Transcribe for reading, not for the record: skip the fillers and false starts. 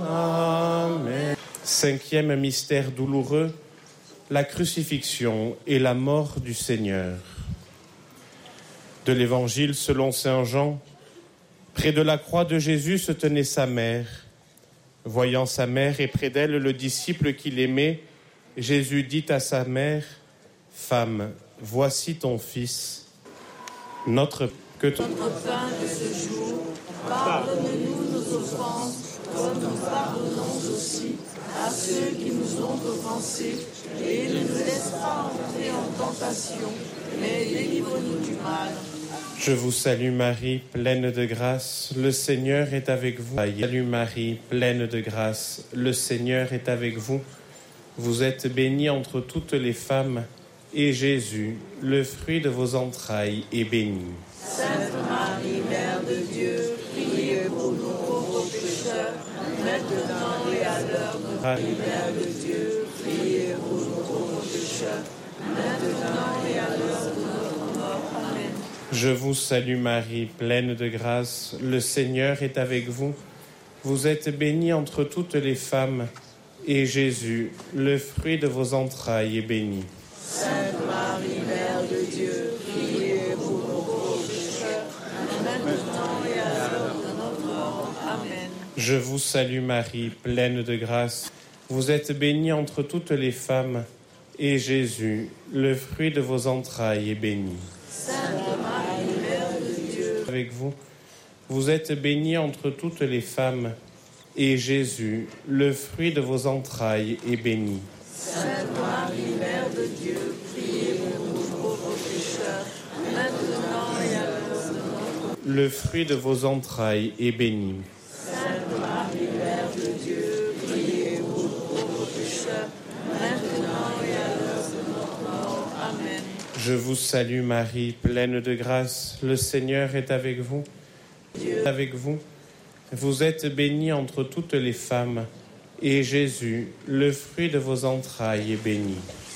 Amen. Cinquième mystère douloureux, la crucifixion et la mort du Seigneur. De l'Évangile selon saint Jean, près de la croix de Jésus se tenait sa mère. Voyant sa mère et près d'elle le disciple qu'il aimait, Jésus dit à sa mère, « Femme, voici ton fils. » Notre pain de ce jour, pardonne-nous nos offenses, comme nous pardonnons aussi à ceux qui nous ont offensés, et ne nous laisse pas entrer en tentation, mais délivre-nous du mal. Je vous salue Marie, pleine de grâce, le Seigneur est avec vous. Salut Marie, pleine de grâce, le Seigneur est avec vous. Vous êtes bénie entre toutes les femmes, et Jésus, le fruit de vos entrailles, est béni. Sainte Marie, Mère de Dieu, priez pour nous pauvres pécheurs, maintenant et à l'heure de notre mort. Mère de Dieu, priez pour nous pauvres pécheurs, maintenant et à l'heure de notre mort. Amen. Je vous salue Marie, pleine de grâce, le Seigneur est avec vous. Vous êtes bénie entre toutes les femmes, et Jésus, le fruit de vos entrailles, est béni. Sainte Marie, Mère de Dieu, priez pour nous pauvres pécheurs, maintenant et à l'heure de notre mort. Amen. Je vous salue Marie, pleine de grâce. Vous êtes bénie entre toutes les femmes, et Jésus, le fruit de vos entrailles, est béni. Sainte Marie, Mère de Dieu, avec vous, vous êtes bénie entre toutes les femmes, et Jésus, le fruit de vos entrailles, est béni. Sainte Marie, Mère de Dieu, priez pour nous pauvres pécheurs, maintenant et à l'heure de notre mort. Le fruit de vos entrailles est béni. Sainte Marie, Mère de Dieu, priez pour nous pauvres pécheurs, maintenant et à l'heure de notre mort. Amen. Je vous salue Marie, pleine de grâce, le Seigneur est avec vous. Avec vous, vous êtes bénie entre toutes les femmes, et Jésus, le fruit de vos entrailles, est béni.